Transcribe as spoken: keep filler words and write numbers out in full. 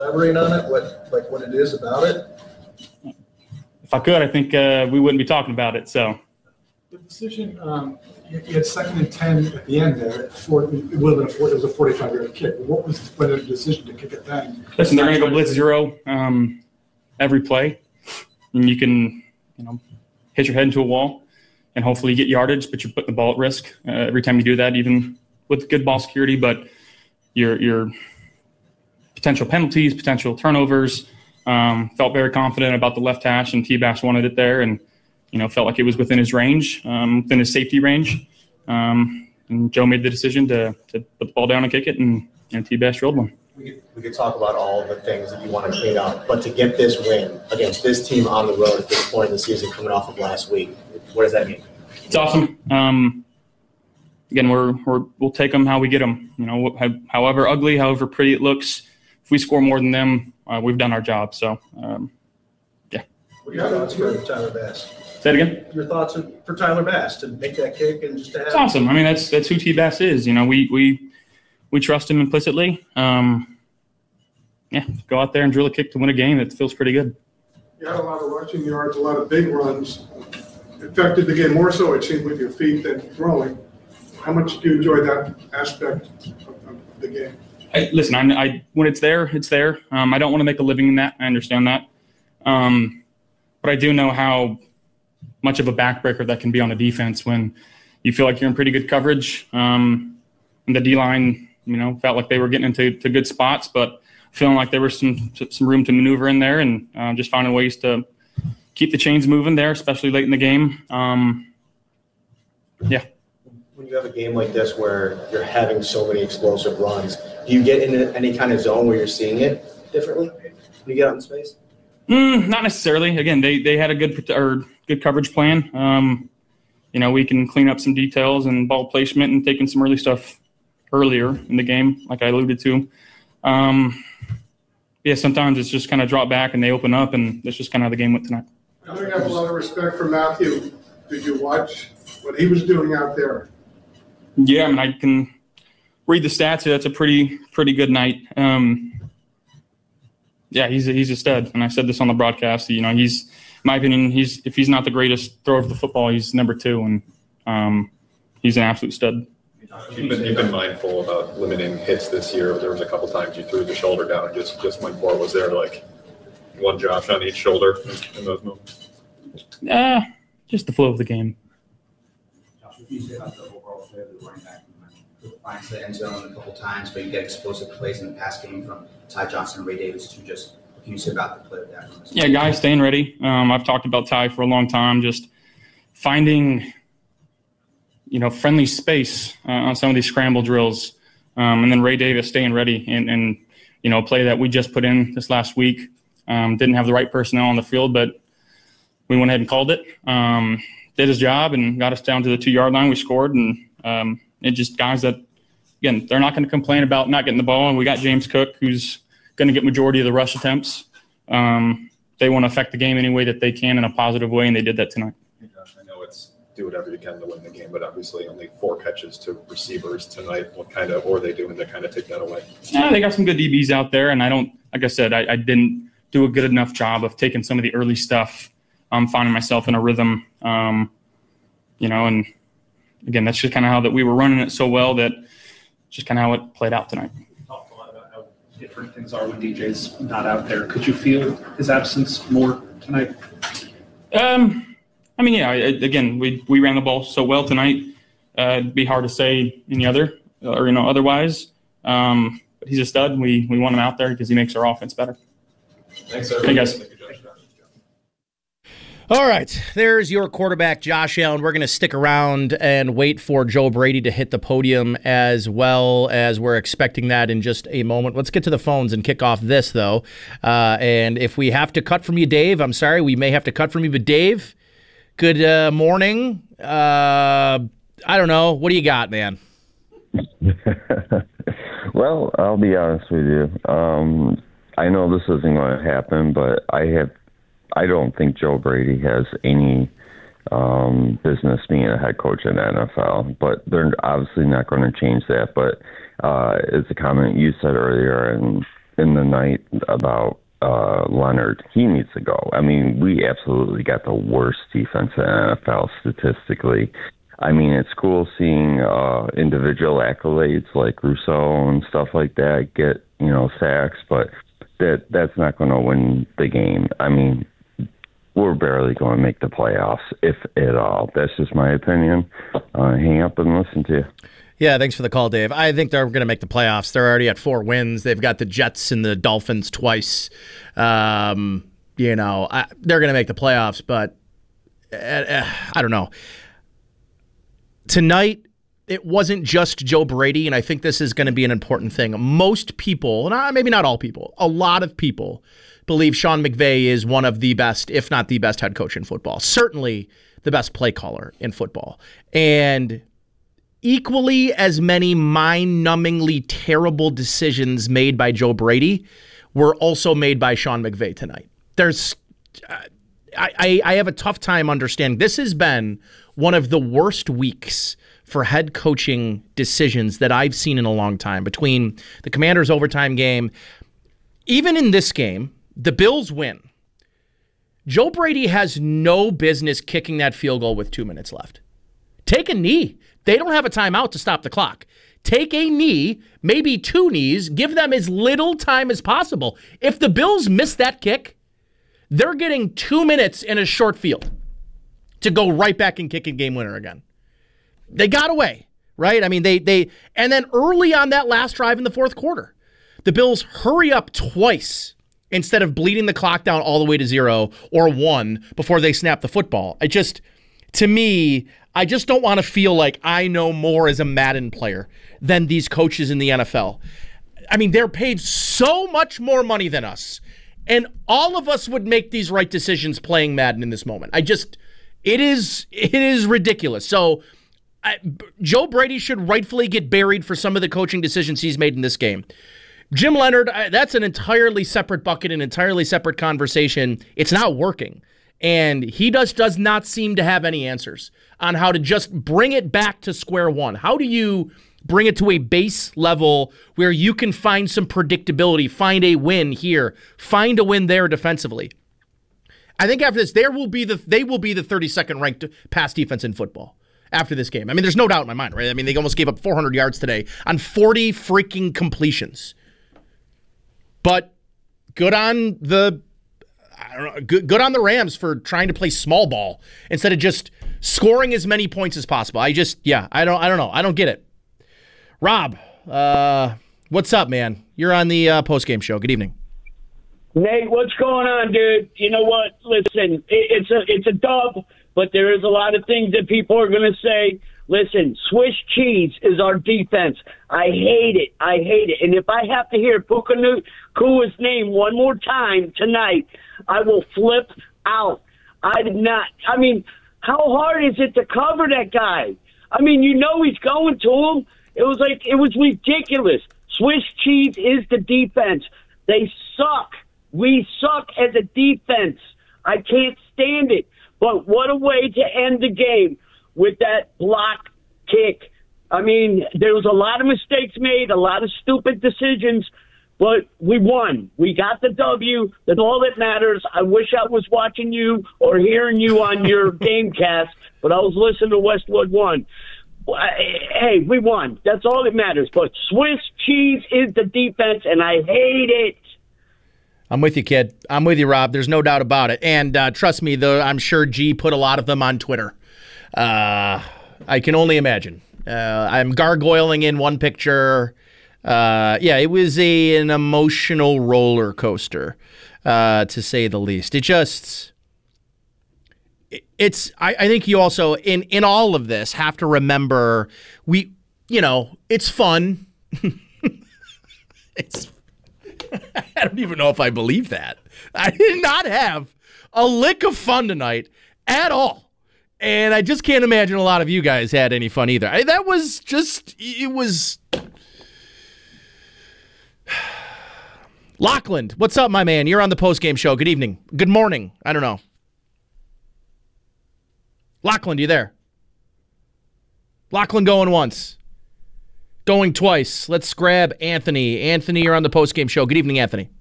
Elaborate on it, what like what it is about it? If I could, I think uh, we wouldn't be talking about it. So the decision, um, you, you had second and ten at the end there. For, it, would have been a, it was a forty-five yard kick. What was the decision to kick it then? Listen, they're going to go blitz zero um, every play, and you can, you know, hit your head into a wall and hopefully get yardage, but you're putting the ball at risk uh, every time you do that, even with good ball security. But your your potential penalties, potential turnovers. Um, felt very confident about the left hash, and T-Bash wanted it there, and you know felt like it was within his range, um, within his safety range. Um, and Joe made the decision to to put the ball down and kick it, and, and T-Bash drilled one. We could, we could talk about all the things that you want to clean up, but to get this win against this team on the road at this point in the season, coming off of last week, what does that mean? It's awesome. Um, again, we're, we're we'll take them how we get them. You know, however ugly, however pretty it looks. If we score more than them, uh, we've done our job. So, um, yeah. What are your thoughts for Tyler Bass? Say it again. Your thoughts for Tyler Bass to make that kick and just to have. It's awesome. I mean, that's that's who T-Bass is. You know, we we we trust him implicitly. Um, yeah, go out there and drill a kick to win a game. It feels pretty good. You had a lot of rushing yards, a lot of big runs. Affected the game more so, it seemed, with your feet than throwing. How much do you enjoy that aspect of, of the game? I, listen, I, I when it's there, it's there. Um, I don't want to make a living in that. I understand that. Um, but I do know how much of a backbreaker that can be on a defense when you feel like you're in pretty good coverage. Um, and the D-line, you know, felt like they were getting into to good spots, but feeling like there was some some room to maneuver in there, and uh, just finding ways to keep the chains moving there, especially late in the game. Um, yeah. When you have a game like this where you're having so many explosive runs, do you get in any kind of zone where you're seeing it differently when you get out in space? Mm, not necessarily. Again, they they had a good or good coverage plan. Um, you know, we can clean up some details and ball placement and taking some early stuff earlier in the game, like I alluded to. Um, yeah, sometimes it's just kind of drop back and they open up, and that's just kind of how the game went tonight. I know you have a lot of respect for Matthew. Did you watch what he was doing out there? Yeah, I mean, I can read the stats here. That's a pretty pretty good night. Um, yeah, he's a, he's a stud, and I said this on the broadcast. You know, he's, in my opinion, he's if he's not the greatest thrower of the football, he's number two, and um, he's an absolute stud. You've been, you've been mindful about limiting hits this year. There was a couple times you threw the shoulder down and just, just went for it. Was there like one Josh on each shoulder in, in those moments? Uh, just the flow of the game. Josh, what do you say about the overall play of the running back? You finds the end zone a couple times, but you get explosive plays in the pass game from Ty Johnson and Ray Davis too. Just what can you say about the play of that? Yeah, guys staying ready. Um, I've talked about Ty for a long time, just finding – you know, friendly space uh, on some of these scramble drills. Um, and then Ray Davis staying ready and, and, you know, a play that we just put in this last week. Um, didn't have the right personnel on the field, but we went ahead and called it. Um, did his job and got us down to the two-yard line. We scored, and um, it just guys that, again, they're not going to complain about not getting the ball. And we got James Cook, who's going to get majority of the rush attempts. Um, they want to affect the game any way that they can in a positive way, and they did that tonight. Do whatever you can to win the game, but obviously only four catches to receivers tonight. What kind of, or are they doing to kind of take that away? Yeah, they got some good D Bs out there, and I don't, like I said, I, I didn't do a good enough job of taking some of the early stuff. I'm finding myself in a rhythm, um, you know, and again, that's just kind of how that we were running it so well that just kind of how it played out tonight. You talked a lot about how different things are when D J's not out there. Could you feel his absence more tonight? Um. I mean, yeah, again, we we ran the ball so well tonight. Uh, it'd be hard to say any other or, you know, otherwise. Um, but he's a stud. We we want him out there because he makes our offense better. Thanks, sir. Hey, guys. All right, there's your quarterback, Josh Allen. We're going to stick around and wait for Joe Brady to hit the podium as well, as we're expecting that in just a moment. Let's get to the phones and kick off this, though. Uh, and if we have to cut from you, Dave, I'm sorry, we may have to cut from you, but Dave, good uh, morning. Uh, I don't know. What do you got, man? Well, I'll be honest with you. Um, I know this isn't going to happen, but I have. I don't think Joe Brady has any um, business being a head coach in the N F L. But they're obviously not going to change that. But uh, it's a comment you said earlier, and in the night about uh, Leonard. He needs to go. I mean, we absolutely got the worst defense in the N F L statistically. I mean, it's cool seeing uh, individual accolades like Rousseau and stuff like that get, you know, sacks, but that that's not going to win the game. I mean, we're barely going to make the playoffs, if at all. That's just my opinion. Uh, hang up and listen to you. Yeah, thanks for the call, Dave. I think they're going to make the playoffs. They're already at four wins. They've got the Jets and the Dolphins twice. Um, you know, I, they're going to make the playoffs, but uh, uh, I don't know. Tonight, it wasn't just Joe Brady, and I think this is going to be an important thing. Most people, and maybe not all people, a lot of people believe Sean McVay is one of the best, if not the best head coach in football. Certainly the best play caller in football. And equally as many mind-numbingly terrible decisions made by Joe Brady were also made by Sean McVay tonight. There's, uh, I, I have a tough time understanding. This has been one of the worst weeks for head coaching decisions that I've seen in a long time. Between the Commanders' overtime game, even in this game, the Bills win. Joe Brady has no business kicking that field goal with two minutes left. Take a knee. They don't have a timeout to stop the clock. Take a knee, maybe two knees, give them as little time as possible. If the Bills miss that kick, they're getting two minutes in a short field to go right back and kick a game winner again. They got away, right? I mean, they they and then early on that last drive in the fourth quarter, the Bills hurry up twice instead of bleeding the clock down all the way to zero or one before they snap the football. I just, to me, I just don't want to feel like I know more as a Madden player than these coaches in the N F L. I mean, they're paid so much more money than us, and all of us would make these right decisions playing Madden in this moment. I just, it is, it is ridiculous. So I, Joe Brady should rightfully get buried for some of the coaching decisions he's made in this game. Jim Leonard, I, that's an entirely separate bucket, an entirely separate conversation. It's not working. And he does, does not seem to have any answers on how to just bring it back to square one. How do you bring it to a base level where you can find some predictability, find a win here, find a win there defensively? I think after this, there will be the they will be the thirty-second ranked pass defense in football after this game. I mean, there's no doubt in my mind, right? I mean, they almost gave up four hundred yards today on forty freaking completions. But good on the I don't know, good, good on the Rams for trying to play small ball instead of just scoring as many points as possible. I just, yeah, I don't I don't know. I don't get it. Rob, uh, what's up, man? You're on the uh, post-game show. Good evening. Nate, what's going on, dude? You know what? Listen, it, it's a it's a dub, but there is a lot of things that people are going to say. Listen, Swiss cheese is our defense. I hate it. I hate it. And if I have to hear Puka Nacua's name one more time tonight, I will flip out. I did not. I mean, how hard is it to cover that guy? I mean, you know he's going to him. It was like, it was ridiculous. Swiss cheese is the defense. They suck. We suck as a defense. I can't stand it. But what a way to end the game with that block kick. I mean, there was a lot of mistakes made, a lot of stupid decisions, but we won. We got the W. That's all that matters. I wish I was watching you or hearing you on your game cast, but I was listening to Westwood One. Hey, we won. That's all that matters. But Swiss cheese is the defense, and I hate it. I'm with you, kid. I'm with you, Rob. There's no doubt about it. And uh, trust me, though, I'm sure G put a lot of them on Twitter. Uh, I can only imagine. Uh, I'm gargoyling in one picture. Uh, yeah, it was a, an emotional roller coaster, uh, to say the least. It just, it, it's, I, I think you also, in, in all of this, have to remember, we, you know, it's fun. It's I don't even know if I believe that. I did not have a lick of fun tonight at all. And I just can't imagine a lot of you guys had any fun either. I, that was just, it was... Lachlan, what's up, my man? You're on the post-game show. Good evening. Good morning. I don't know. Lachlan, you there? Lachlan going once. Going twice. Let's grab Anthony. Anthony, you're on the postgame show. Good evening, Anthony.